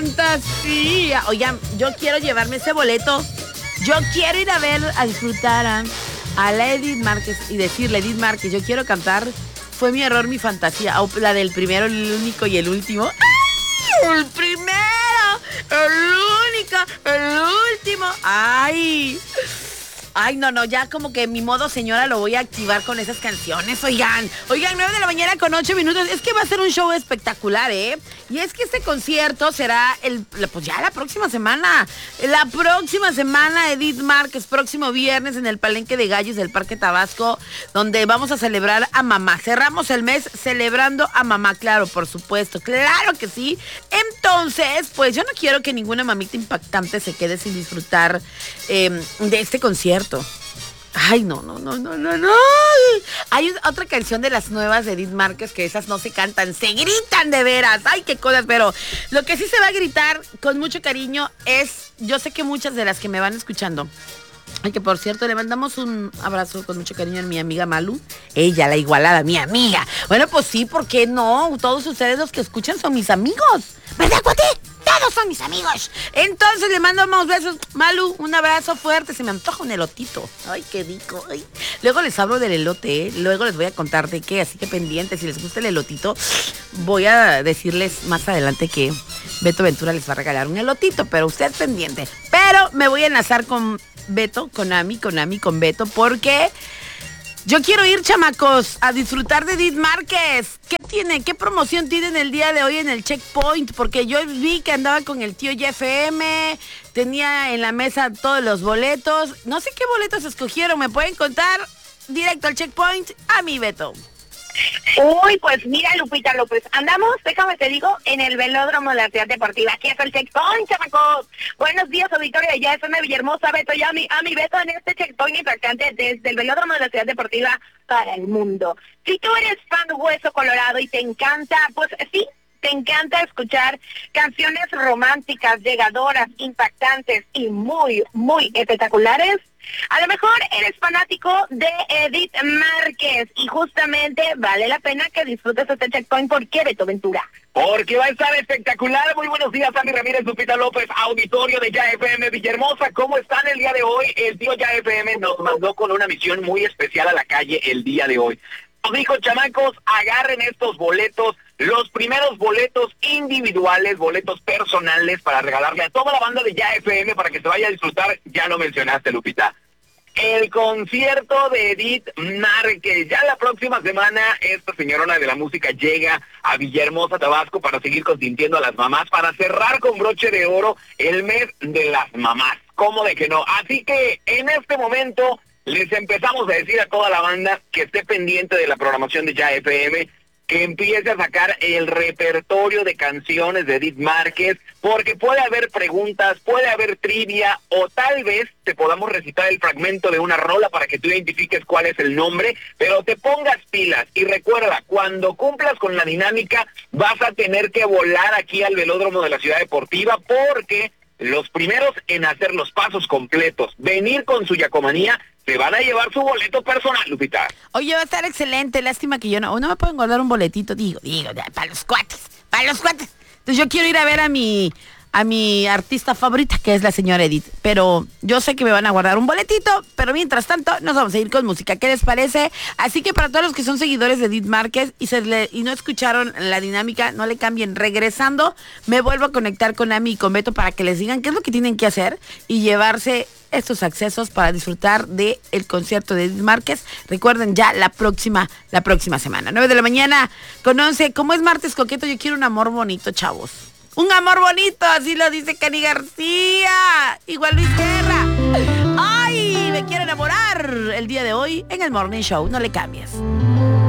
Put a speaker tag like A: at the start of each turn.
A: fantasía. Oigan, yo quiero llevarme ese boleto. Yo quiero ir a ver, a disfrutar a la Edith Márquez y decirle, Edith Márquez, yo quiero cantar Fue mi error, mi fantasía. O la del primero, el único y el último. ¡Ay! El primero, el único, el último. ¡Ay! Ay, no, ya como que mi modo señora lo voy a activar con esas canciones, oigan, 9 de la mañana con 8 minutos, es que va a ser un show espectacular, ¿eh? Y es que este concierto será pues ya la próxima semana, Edith Márquez, próximo viernes en el Palenque de Gallos del Parque Tabasco, donde vamos a celebrar a mamá, cerramos el mes celebrando a mamá, claro, por supuesto, claro que sí. Entonces, pues yo no quiero que ninguna mamita impactante se quede sin disfrutar de este concierto. Ay, no. Hay otra canción de las nuevas de Edith Márquez que esas no se cantan, se gritan de veras. Ay, qué cosas, pero lo que sí se va a gritar con mucho cariño es, yo sé que muchas de las que me van escuchando, ay, que por cierto, le mandamos un abrazo con mucho cariño a mi amiga Malu. Ella, la igualada, mi amiga. Bueno, pues sí, ¿por qué no? Todos ustedes los que escuchan son mis amigos. ¿Verdad, cuate? Todos son mis amigos. Entonces le mandamos besos. Malu, un abrazo fuerte. Se me antoja un elotito. Ay, qué rico. Ay. Luego les hablo del elote, ¿eh? Luego les voy a contar de qué. Así que pendientes. Si les gusta el elotito, voy a decirles más adelante que Beto Ventura les va a regalar un elotito. Pero usted pendiente. Pero me voy a enlazar con Beto, con Ami, con Beto, porque yo quiero ir, chamacos, a disfrutar de Edith Márquez. ¿Qué tiene? ¿Qué promoción tienen el día de hoy en el Checkpoint? Porque yo vi que andaba con el tío YFM, tenía en la mesa todos los boletos. No sé qué boletos escogieron, ¿me pueden contar? Directo al Checkpoint, a mi Beto.
B: Uy, pues mira, Lupita López, andamos, déjame te digo, en el velódromo de la Ciudad Deportiva. Aquí es el Checkpoint, chamacos. Buenos días, auditorio de YFM Villahermosa, Beto y a mi Beto en este Checkpoint impactante desde el velódromo de la Ciudad Deportiva para el mundo. Si tú eres fan de Hueso Colorado y te encanta, pues sí, te encanta escuchar canciones románticas, llegadoras, impactantes y muy, muy espectaculares, a lo mejor eres fanático de Edith Márquez y justamente vale la pena que disfrutes este Checkpoint. ¿Por qué, Beto Ventura?
C: Porque va a estar espectacular. Muy buenos días, Sandy Ramírez, Lupita López, auditorio de YFM Villahermosa. ¿Cómo están el día de hoy? El tío YFM nos mandó con una misión muy especial a la calle el día de hoy. Nos dijo, chamacos, agarren estos boletos, los primeros boletos individuales, boletos personales para regalarle a toda la banda de YFM para que se vaya a disfrutar. Ya lo mencionaste, Lupita. El concierto de Edith Márquez. Ya la próxima semana esta señorona de la música llega a Villahermosa, Tabasco, para seguir consintiendo a las mamás, para cerrar con broche de oro el mes de las mamás. ¿Cómo de que no? Así que en este momento les empezamos a decir a toda la banda que esté pendiente de la programación de YFM, que empiece a sacar el repertorio de canciones de Edith Márquez, porque puede haber preguntas, puede haber trivia, o tal vez te podamos recitar el fragmento de una rola para que tú identifiques cuál es el nombre, pero te pongas pilas. Y recuerda, cuando cumplas con la dinámica, vas a tener que volar aquí al velódromo de la Ciudad Deportiva, porque los primeros en hacer los pasos completos, venir con su yacomanía, se van a llevar su boleto personal, Lupita.
A: Oye, va a estar excelente. Lástima que yo no me pueden guardar un boletito, digo, para los cuates. Entonces yo quiero ir a ver a mi artista favorita, que es la señora Edith. Pero yo sé que me van a guardar un boletito, pero mientras tanto nos vamos a ir con música. ¿Qué les parece? Así que para todos los que son seguidores de Edith Márquez y no escucharon la dinámica, no le cambien. Regresando, me vuelvo a conectar con Ami y con Beto para que les digan qué es lo que tienen que hacer y llevarse estos accesos para disfrutar del concierto de Edith Márquez. Recuerden, ya la próxima semana, 9 de la mañana con 11. Como es martes coqueto, yo quiero un amor bonito, chavos. Un amor bonito, así lo dice Kenny García, igual Luis Guerra. ¡Ay! Me quiero enamorar el día de hoy en el Morning Show. No le cambies.